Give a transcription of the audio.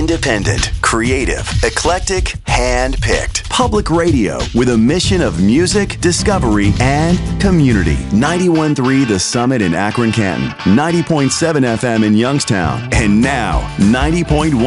Independent, creative, eclectic, hand-picked. Public radio with a mission of music, discovery, and community. 91.3 The Summit in Akron, Canton. 90.7 FM in Youngstown. And now, 90.1